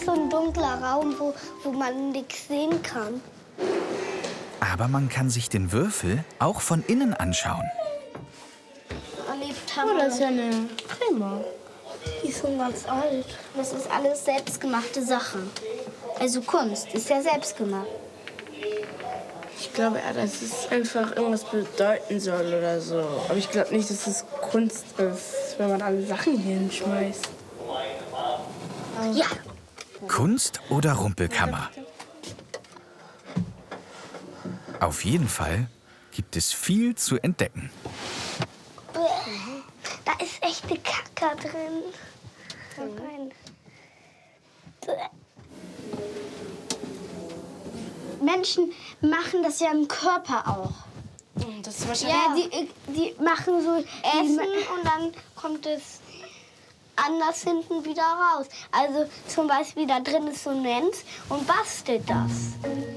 ist so ein dunkler Raum, wo man nichts sehen kann. Aber man kann sich den Würfel auch von innen anschauen. Oh, das ist ja eine Creme. Die ist schon ganz alt. Das ist alles selbstgemachte Sachen. Also Kunst ist ja selbstgemacht. Ich glaube, ja, dass es einfach irgendwas bedeuten soll oder so. Aber ich glaube nicht, dass es Kunst ist, wenn man alle Sachen hier hinschmeißt. Ja. Kunst oder Rumpelkammer? Auf jeden Fall gibt es viel zu entdecken. Da ist echte Kacke drin. Menschen machen das ja im Körper auch. Das ist wahrscheinlich. Ja, die machen so Essen und dann kommt es anders hinten wieder raus. Also zum Beispiel da drin ist so ein Mensch und bastelt das.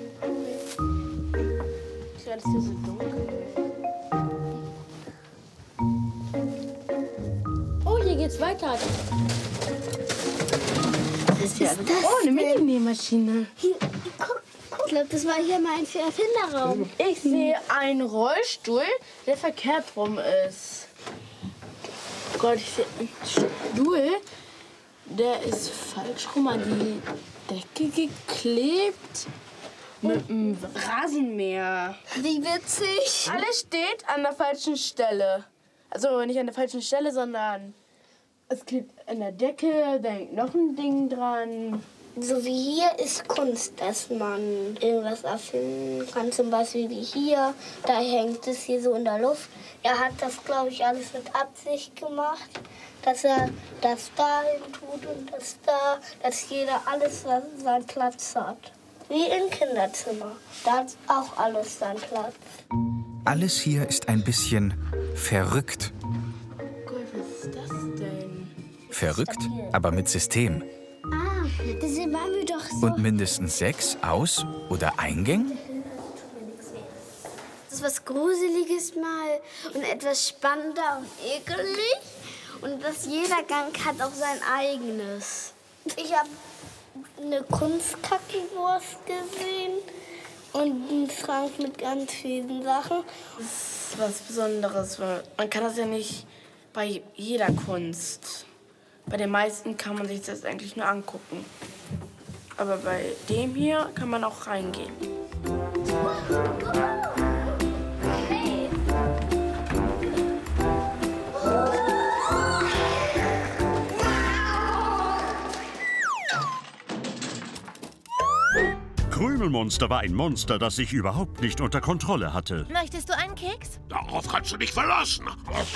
Ja, das ist so dunkel. Oh, hier geht's weiter. Was ist das? Oh, eine Mini-Nähmaschine. Ich glaube, das war hier mal ein Erfinderraum. Ich sehe einen Rollstuhl, der verkehrt rum ist. Oh Gott, ich sehe einen Stuhl, der ist falsch rum an die Decke geklebt. Mit einem Rasenmäher. Wie witzig. Alles steht an der falschen Stelle. Also nicht an der falschen Stelle, sondern es klebt an der Decke, da hängt noch ein Ding dran. So wie hier ist Kunst, dass man irgendwas erfinden kann. Zum Beispiel wie hier, da hängt es hier so in der Luft. Er hat das, glaube ich, alles mit Absicht gemacht, dass er das dahin tut und das da, dass jeder alles seinen Platz hat. Wie im Kinderzimmer. Da hat auch alles seinen Platz. Alles hier ist ein bisschen verrückt. Gott, was ist das denn? Verrückt, aber mit System. Ah, das waren wir doch so. Und mindestens 6 Aus- oder Eingängen? Das ist was Gruseliges mal und etwas spannender und ekelig. Und dass jeder Gang hat auch sein eigenes. Ich habe eine Kunstkackenwurst gesehen und einen Schrank mit ganz vielen Sachen. Das ist was Besonderes, weil man kann das ja nicht bei jeder Kunst. Bei den meisten kann man sich das eigentlich nur angucken. Aber bei dem hier kann man auch reingehen. Hey. Krümelmonster war ein Monster, das sich überhaupt nicht unter Kontrolle hatte. Möchtest du einen Keks? Darauf kannst du dich verlassen.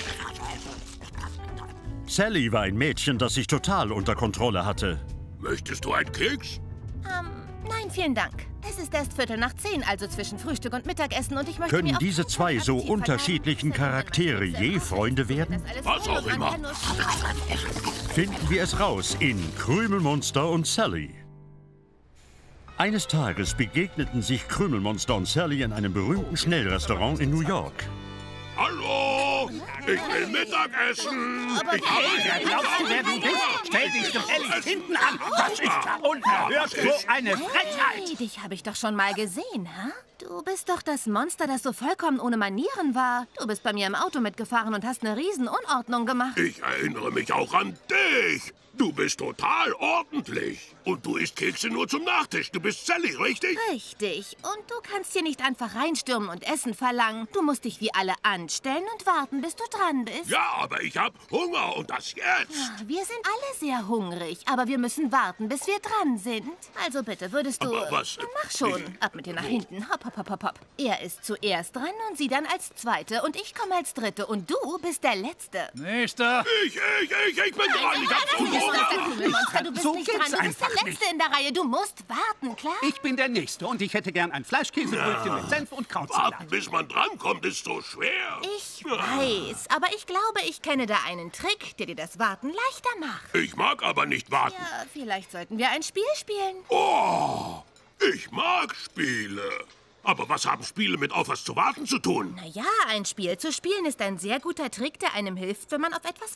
Sally war ein Mädchen, das sich total unter Kontrolle hatte. Möchtest du einen Keks? Nein, vielen Dank. Es ist erst 10:15, also zwischen Frühstück und Mittagessen und ich möchte Können mir auf diese keinen zwei Fall so aktiv unterschiedlichen Charaktere je Freunde werden? Was auch immer. Finden wir es raus in Krümelmonster und Sally. Eines Tages begegneten sich Krümelmonster und Sally in einem berühmten Schnellrestaurant in New York. Hallo, ich will Mittagessen. Wer glaubst du, wer du bist? Stell dich gefälligst hinten an. Das ist ja unerhört, so eine Frechheit. Hey, dich habe ich doch schon mal gesehen, hä? Du bist doch das Monster, das so vollkommen ohne Manieren war. Du bist bei mir im Auto mitgefahren und hast eine Riesenunordnung gemacht. Ich erinnere mich auch an dich. Du bist total ordentlich. Und du isst Kekse nur zum Nachtisch. Du bist Sally, richtig? Richtig. Und du kannst hier nicht einfach reinstürmen und Essen verlangen. Du musst dich wie alle anstellen und warten, bis du dran bist. Ja, aber ich hab Hunger und das jetzt. Wir sind alle sehr hungrig, aber wir müssen warten, bis wir dran sind. Also bitte, würdest du... Aber was? Mach schon. Ab mit dir nach hinten. Hopp, hopp, hopp, hopp, hopp. Er ist zuerst dran und sie dann als Zweite. Und ich komme als Dritte. Und du bist der Letzte. Nächster. Ich bin dran. Ich hab so Du bist Hunger. der Krümelmonster. Du bist So nicht geht's dran. Du bist der einfach Letzte nicht. in der Reihe. Du musst warten, klar? Ich bin der Nächste und ich hätte gern ein Fleischkäsebrötchen mit Senf und Krautsalat. Warten, bis man drankommt, ist so schwer. Ich weiß, aber ich glaube, ich kenne da einen Trick, der dir das Warten leichter macht. Ich mag aber nicht warten. Ja, vielleicht sollten wir ein Spiel spielen. Oh, ich mag Spiele. Aber was haben Spiele mit auf was zu warten zu tun? Naja, ein Spiel zu spielen ist ein sehr guter Trick, der einem hilft, wenn man auf etwas